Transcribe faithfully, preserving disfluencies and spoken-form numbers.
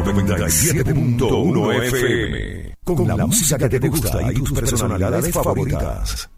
noventa y siete punto uno F M. Con la música que te gusta y tus personalidades favoritas.